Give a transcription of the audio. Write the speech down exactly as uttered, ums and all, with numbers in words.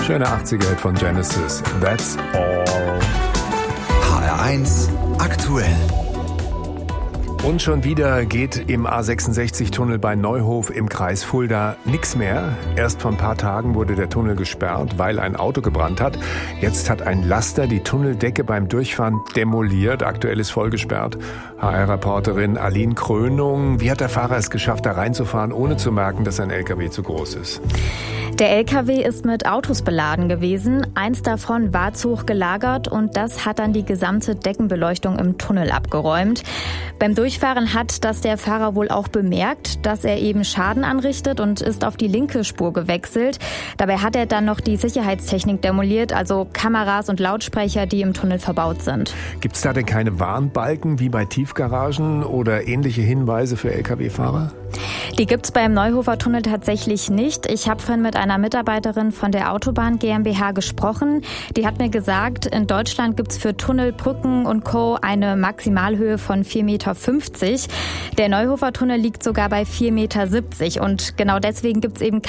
Schöne achtziger-Hit von Genesis. That's all. H R eins aktuell. Und schon wieder geht im A sechsundsechzig-Tunnel bei Neuhof im Kreis Fulda nichts mehr. Erst vor ein paar Tagen wurde der Tunnel gesperrt, weil ein Auto gebrannt hat. Jetzt hat ein Laster die Tunneldecke beim Durchfahren demoliert. Aktuell ist voll gesperrt. H R-Reporterin Aline Krönung. Wie hat der Fahrer es geschafft, da reinzufahren, ohne zu merken, dass ein L K W zu groß ist? Der L K W ist mit Autos beladen gewesen. Eins davon war zu hoch gelagert und das hat dann die gesamte Deckenbeleuchtung im Tunnel abgeräumt. Beim Durchfahren hat das der Fahrer wohl auch bemerkt, dass er eben Schaden anrichtet und ist auf die linke Spur gewechselt. Dabei hat er dann noch die Sicherheitstechnik demoliert, also Kameras und Lautsprecher, die im Tunnel verbaut sind. Gibt es da denn keine Warnbalken wie bei Tiefgaragen oder ähnliche Hinweise für L K W-Fahrer? Die gibt's beim Neuhofer Tunnel tatsächlich nicht. Ich habe vorhin mit einer Mitarbeiterin von der Autobahn GmbH gesprochen. Die hat mir gesagt, in Deutschland gibt's für Tunnel, Brücken und Co. eine Maximalhöhe von vier Komma fünfzig Meter. Der Neuhofer Tunnel liegt sogar bei vier Komma siebzig Meter und genau deswegen gibt's eben